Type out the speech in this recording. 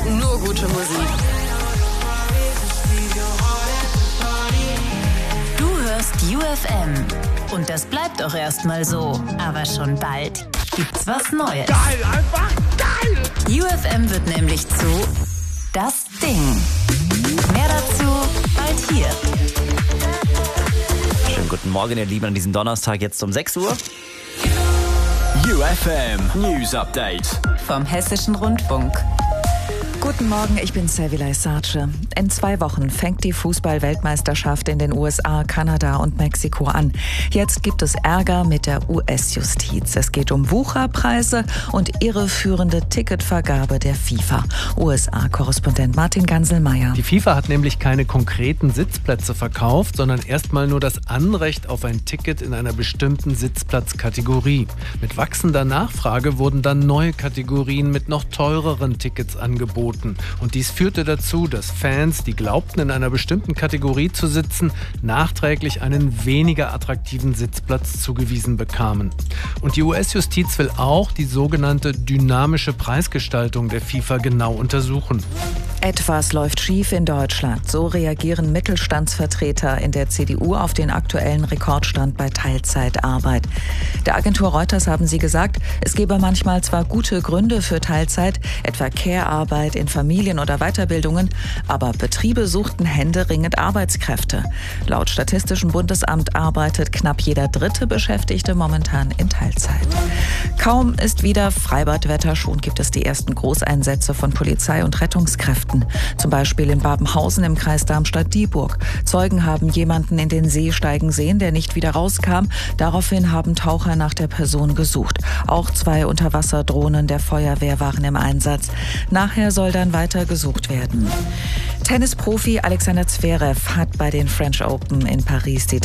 Nur gute Musik. Du hörst UFM. Und das bleibt auch erstmal so. Aber schon bald gibt's was Neues. Geil, einfach geil! UFM wird nämlich zu Das Ding. Mehr dazu bald hier. Schönen guten Morgen, ihr Lieben, an diesem Donnerstag jetzt um 6 Uhr. UFM News Update Vom Hessischen Rundfunk. Guten Morgen, ich bin Servilay Sarce. In 2 Wochen fängt die Fußball-Weltmeisterschaft in den USA, Kanada und Mexiko an. Jetzt gibt es Ärger mit der US-Justiz. Es geht um Wucherpreise und irreführende Ticketvergabe der FIFA. USA-Korrespondent Martin Ganselmeier. Die FIFA hat nämlich keine konkreten Sitzplätze verkauft, sondern erstmal nur das Anrecht auf ein Ticket in einer bestimmten Sitzplatzkategorie. Mit wachsender Nachfrage wurden dann neue Kategorien mit noch teureren Tickets angeboten. Und dies führte dazu, dass Fans, die glaubten, in einer bestimmten Kategorie zu sitzen, nachträglich einen weniger attraktiven Sitzplatz zugewiesen bekamen. Und die US-Justiz will auch die sogenannte dynamische Preisgestaltung der FIFA genau untersuchen. Etwas läuft schief in Deutschland. So reagieren Mittelstandsvertreter in der CDU auf den aktuellen Rekordstand bei Teilzeitarbeit. Der Agentur Reuters haben sie gesagt, es gebe manchmal zwar gute Gründe für Teilzeit, etwa Care-Arbeit in Familien- oder Weiterbildungen, aber Betriebe suchten händeringend Arbeitskräfte. Laut Statistischem Bundesamt arbeitet knapp jeder 3. Beschäftigte momentan in Teilzeit. Kaum ist wieder Freibadwetter, schon gibt es die ersten Großeinsätze von Polizei und Rettungskräften. Zum Beispiel in Babenhausen im Kreis Darmstadt-Dieburg. Zeugen haben jemanden in den See steigen sehen, der nicht wieder rauskam. Daraufhin haben Taucher nach der Person gesucht. Auch 2 Unterwasserdrohnen der Feuerwehr waren im Einsatz. Nachher soll dann weiter gesucht werden. Tennisprofi Alexander Zverev hat bei den French Open in Paris die